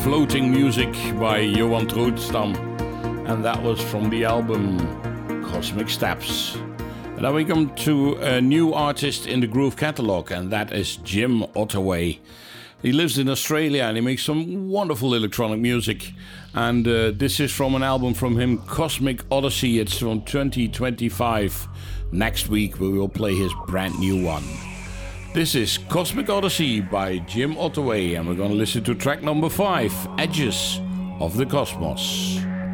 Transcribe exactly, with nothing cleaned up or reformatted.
Floating Music by Johan Troodstam, and that was from the album Cosmic Steps. And now we come to a new artist in the Groove Catalogue, and that is Jim Ottaway. He lives in Australia and he makes some wonderful electronic music. And uh, this is from an album from him, Cosmic Odyssey. It's from twenty twenty-five. Next week we will play his brand new one. This is Cosmic Odyssey by Jim Ottaway, and we're going to listen to track number five, Edges of the Cosmos.